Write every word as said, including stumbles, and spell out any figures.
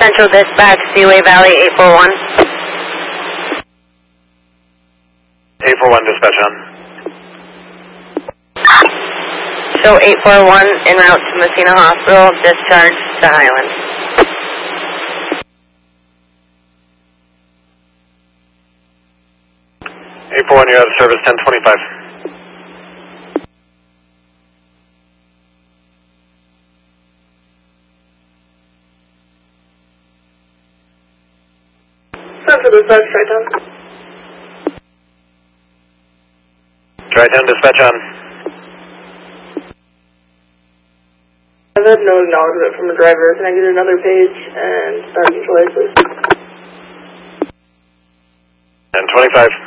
Central Dispatch, Seaway Valley eight four one. eight four one dispatch on. Show eight four one en route to Messina Hospital, discharge to Highland. eight four one, you're out of service, ten twenty-five. Central Dispatch, Tri-Town. Tri-Town dispatch on. I've had no acknowledgement from the driver. Can I get another page and start control, please? ten twenty-five.